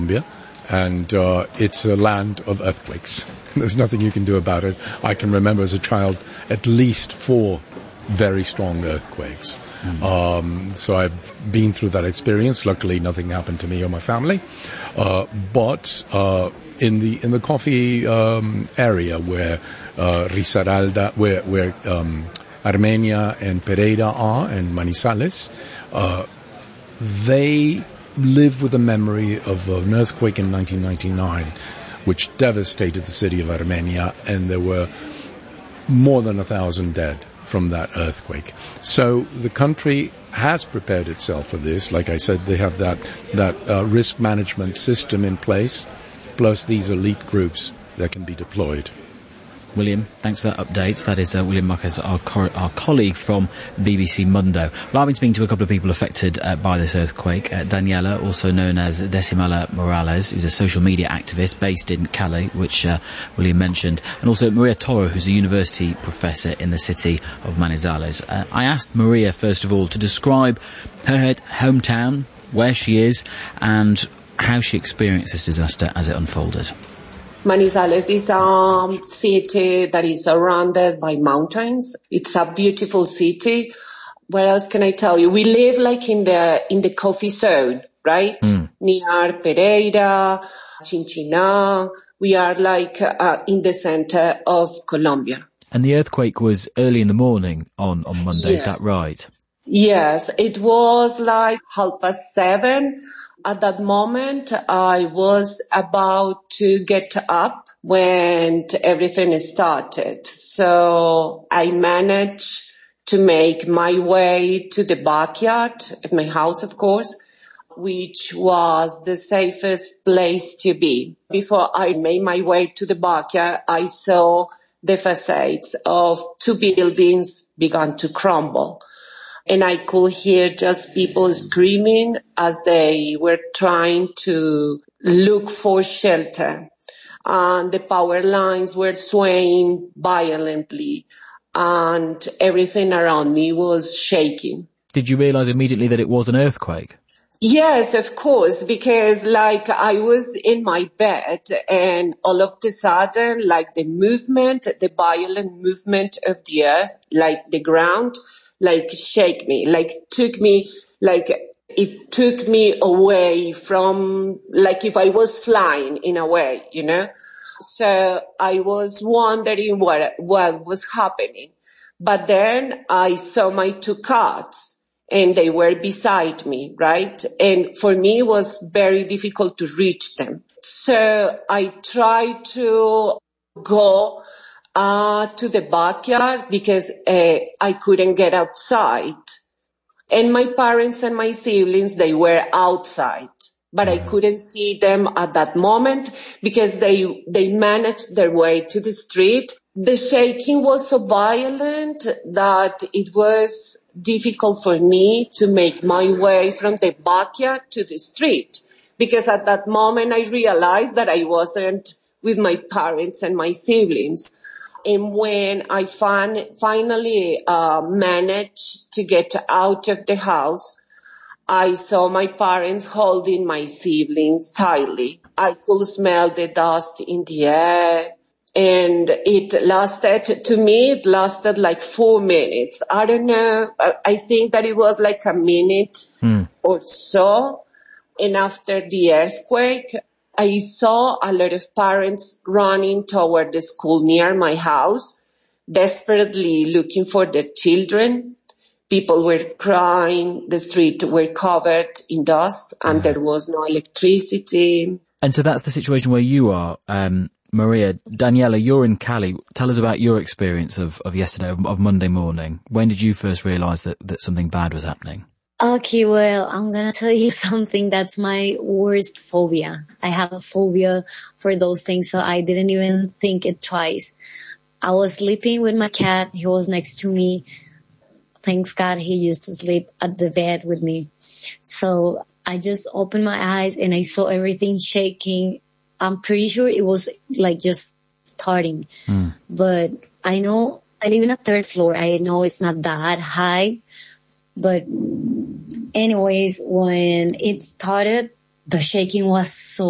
Colombia, and it's a land of earthquakes. There's nothing you can do about it. I can remember as a child at least 4 very strong earthquakes. So I've been through that experience. Luckily, nothing happened to me or my family. But in the coffee area where Risaralda, where Armenia and Pereira are, and Manizales, they live with the memory of an earthquake in 1999, which devastated the city of Armenia, and there were more than 1,000 dead from that earthquake. So the country has prepared itself for this. Like I said, they have that risk management system in place, plus these elite groups that can be deployed. William, thanks for that update. That is William Marquez, our colleague from BBC Mundo. Well, I've been speaking to a couple of people affected by this earthquake. Daniela, also known as Decimala Morales, who's a social media activist based in Cali, which William mentioned, and also Maria Toro, who's a university professor in the city of Manizales. I asked Maria, first of all, to describe her hometown, where she is, and how she experienced this disaster as it unfolded. Manizales is a city that is surrounded by mountains. It's a beautiful city. What else can I tell you? We live like in the coffee zone, right? Near Pereira, Chinchina. We are like in the center of Colombia. And the earthquake was early in the morning on Monday, Yes. Is that right? Yes, it was like 7:30. At that moment, I was about to get up when everything started. So I managed to make my way to the backyard of my house, of course, which was the safest place to be. Before I made my way to the backyard, I saw the facades of 2 buildings began to crumble. And I could hear just people screaming as they were trying to look for shelter. And the power lines were swaying violently, and everything around me was shaking. Did you realise immediately that it was an earthquake? Yes, of course, because like I was in my bed and all of a sudden, like the violent movement of the earth, like the ground, like shake me, it took me away from, like if I was flying in a way, you know? So I was wondering what was happening. But then I saw my 2 cats and they were beside me, right? And for me, it was very difficult to reach them. So I tried to go to the backyard because I couldn't get outside. And my parents and my siblings, they were outside, but I couldn't see them at that moment because they managed their way to the street. The shaking was so violent that it was difficult for me to make my way from the backyard to the street, because at that moment I realized that I wasn't with my parents and my siblings. And when I finally managed to get out of the house, I saw my parents holding my siblings tightly. I could smell the dust in the air. And it lasted like 4 minutes. I don't know. I think that it was like a minute or so. And after the earthquake, I saw a lot of parents running toward the school near my house, desperately looking for their children. People were crying. The streets were covered in dust and there was no electricity. And so that's the situation where you are. Maria, Daniela, you're in Cali. Tell us about your experience of yesterday, of Monday morning. When did you first realise that something bad was happening? Okay, well, I'm gonna tell you something that's my worst phobia. I have a phobia for those things, so I didn't even think it twice. I was sleeping with my cat. He was next to me. Thanks God he used to sleep at the bed with me. So I just opened my eyes and I saw everything shaking. I'm pretty sure it was like just starting. But I know I live in a 3rd floor. I know it's not that high. But anyways, when it started, the shaking was so